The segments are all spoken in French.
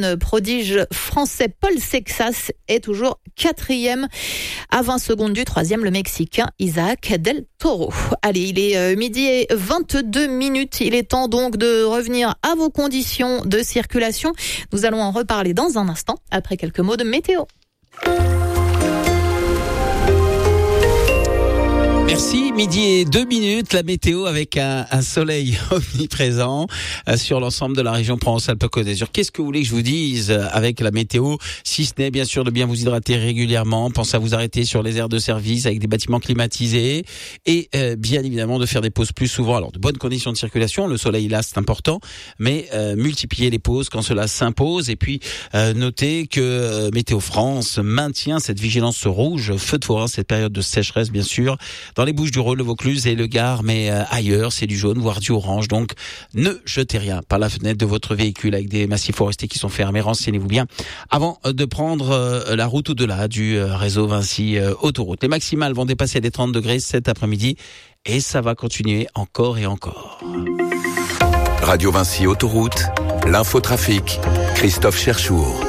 prodige français Paul Sexas est toujours 4e à 20 secondes du 3e, le Mexicain Isaac Del Toro. Allez, il est midi et 22 minutes. Il est temps donc de revenir à vos conditions de circulation. Nous allons en reparler dans un instant, après quelques mots de météo. Merci, midi et 2 minutes, la météo avec un soleil omniprésent sur l'ensemble de la région Provence-Alpes-Côte d'Azur. Qu'est-ce que vous voulez que je vous dise avec la météo, si ce n'est bien sûr de bien vous hydrater régulièrement, pensez à vous arrêter sur les aires de service avec des bâtiments climatisés et bien évidemment de faire des pauses plus souvent. Alors de bonnes conditions de circulation, le soleil là c'est important, mais multiplier les pauses quand cela s'impose et puis notez que Météo France maintient cette vigilance rouge, feu de forêt, cette période de sécheresse bien sûr, dans les Bouches-du-Rhône, le Vaucluse et le Gard, mais ailleurs, c'est du jaune, voire du orange. Donc, ne jetez rien par la fenêtre de votre véhicule avec des massifs forestiers qui sont fermés. Renseignez-vous bien avant de prendre la route au-delà du réseau Vinci Autoroute. Les maximales vont dépasser les 30 degrés cet après-midi et ça va continuer encore et encore. Radio Vinci Autoroute, l'infotrafic, Christophe Cherchour.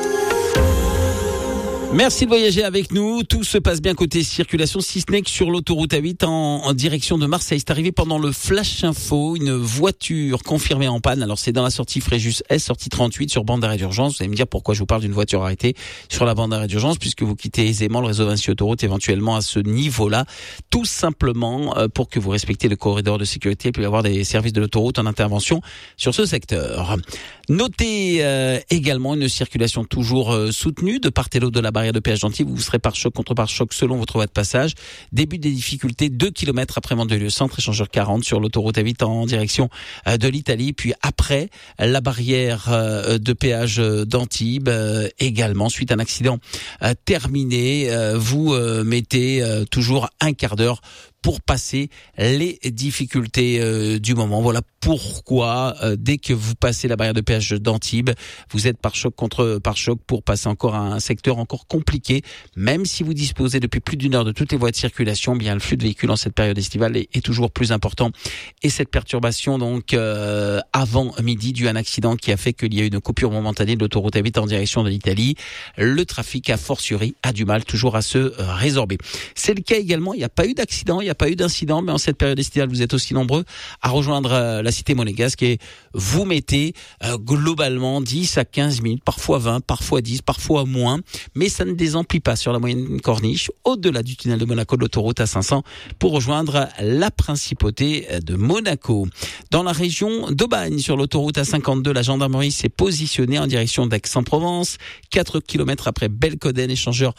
Merci de voyager avec nous. Tout se passe bien côté circulation, si ce n'est que sur l'autoroute A8 en direction de Marseille. C'est arrivé pendant le Flash Info, une voiture confirmée en panne. Alors c'est dans la sortie Fréjus S, sortie 38 sur bande d'arrêt d'urgence. Vous allez me dire pourquoi je vous parle d'une voiture arrêtée sur la bande d'arrêt d'urgence, puisque vous quittez aisément le réseau Vinci Autoroute éventuellement à ce niveau-là. Tout simplement pour que vous respectiez le corridor de sécurité et puis avoir des services de l'autoroute en intervention sur ce secteur. Notez également une circulation toujours soutenue de part et d'autre de la barrière de péage d'Antibes. Vous serez pare-choc contre pare-choc selon votre voie de passage. Début des difficultés 2 km après Mandelieu Centre, échangeur 40 sur l'autoroute A8 en direction de l'Italie. Puis après la barrière de péage d'Antibes également suite à un accident terminé. Vous mettez toujours un quart d'heure pour passer les difficultés du moment. Voilà pourquoi dès que vous passez la barrière de péage d'Antibes, vous êtes pare-choc contre pare-choc pour passer encore à un secteur encore compliqué. Même si vous disposez depuis plus d'une heure de toutes les voies de circulation, bien le flux de véhicules en cette période estivale est toujours plus important. Et cette perturbation donc avant midi due à un accident qui a fait qu'il y a eu une coupure momentanée de l'autoroute A8 en direction de l'Italie. Le trafic a fortiori a du mal toujours à se résorber. C'est le cas également, il n'y a pas eu d'accident, il n'y a pas eu d'incident, mais en cette période estivale, vous êtes aussi nombreux à rejoindre la cité monégasque et vous mettez globalement 10 à 15 minutes, parfois 20, parfois 10, parfois moins, mais ça ne désemplit pas sur la moyenne corniche, au-delà du tunnel de Monaco de l'autoroute A500 pour rejoindre la principauté de Monaco. Dans la région d'Aubagne, sur l'autoroute A52, la gendarmerie s'est positionnée en direction d'Aix-en-Provence, 4 km après Belcoden, échangeur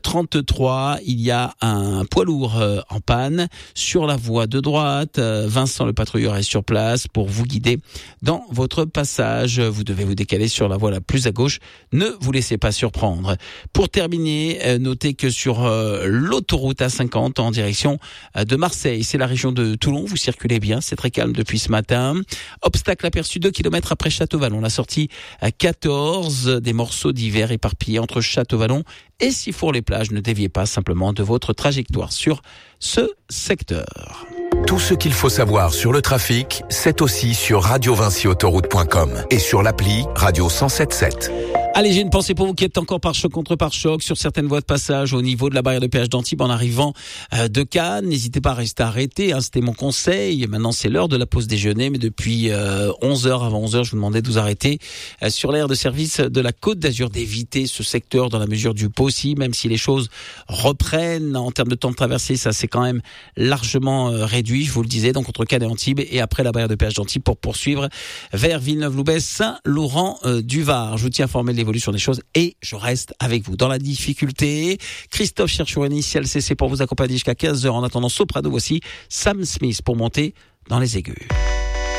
33, il y a un poids lourd en panne. Sur la voie de droite, Vincent le patrouilleur est sur place pour vous guider dans votre passage. Vous devez vous décaler sur la voie la plus à gauche. Ne vous laissez pas surprendre. Pour terminer, notez que sur l'autoroute A50 en direction de Marseille, c'est la région de Toulon, vous circulez bien, c'est très calme depuis ce matin. Obstacle aperçu 2 km après Château-Vallon, la sortie à 14, des morceaux d'hiver éparpillés entre Château-Vallon et Sifour-les-Plages. Ne déviez pas simplement de votre trajectoire sur ce secteur. Tout ce qu'il faut savoir sur le trafic, c'est aussi sur radiovinciautoroute.com et sur l'appli Radio 107.7. Allez, j'ai une pensée pour vous qui êtes encore pare-choc contre pare-choc sur certaines voies de passage au niveau de la barrière de péage d'Antibes en arrivant de Cannes. N'hésitez pas à rester arrêté, c'était mon conseil. Maintenant, c'est l'heure de la pause déjeuner, mais depuis 11h, avant 11h, je vous demandais de vous arrêter sur l'aire de service de la Côte d'Azur, d'éviter ce secteur dans la mesure du possible, même si les choses reprennent en termes de temps de traversée, ça c'est quand même largement réduit, je vous le disais, donc entre Cannes et Antibes et après la barrière de péage d'Antibes pour poursuivre vers Villeneuve-Loubès, Saint-Laurent-du-Var. Je vous tiens informé de l'évolution des choses et je reste avec vous dans la difficulté. Christophe Cherchour, initial CC pour vous accompagner jusqu'à 15h. En attendant Soprano, voici Sam Smith pour monter dans les aigus.